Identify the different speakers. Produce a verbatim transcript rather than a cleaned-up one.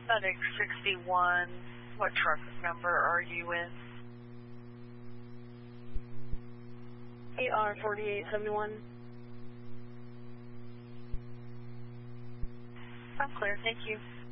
Speaker 1: Medic sixty-one, what truck number are you in?
Speaker 2: A R forty-eight seventy-one.
Speaker 1: I'm clear, thank you.